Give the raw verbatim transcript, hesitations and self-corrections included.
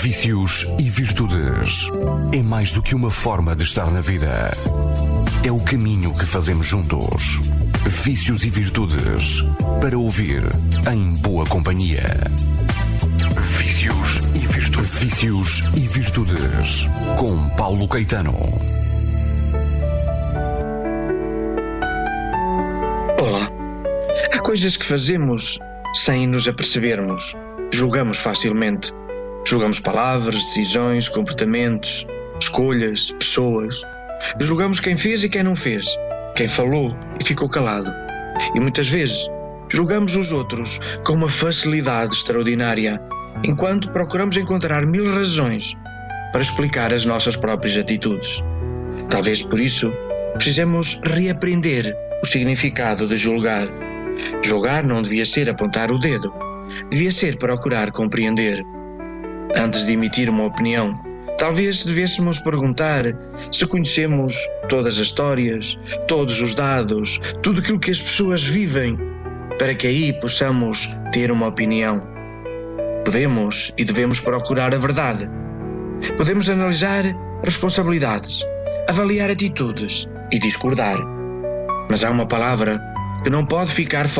Vícios e virtudes. É mais do que uma forma de estar na vida. É o caminho que fazemos juntos. Vícios e virtudes. Para ouvir em boa companhia. Vícios e virtudes. Vícios e virtudes. Com Paulo Caetano. Olá. Há coisas que fazemos sem nos apercebermos. Julgamos facilmente. Julgamos palavras, decisões, comportamentos, escolhas, pessoas. Julgamos quem fez e quem não fez, quem falou e ficou calado. E muitas vezes julgamos os outros com uma facilidade extraordinária, enquanto procuramos encontrar mil razões para explicar as nossas próprias atitudes. Talvez por isso precisemos reaprender o significado de julgar. Julgar não devia ser apontar o dedo, devia ser procurar compreender. Antes de emitir uma opinião, talvez devêssemos perguntar se conhecemos todas as histórias, todos os dados, tudo aquilo que as pessoas vivem, para que aí possamos ter uma opinião. Podemos e devemos procurar a verdade. Podemos analisar responsabilidades, avaliar atitudes e discordar. Mas há uma palavra que não pode ficar fora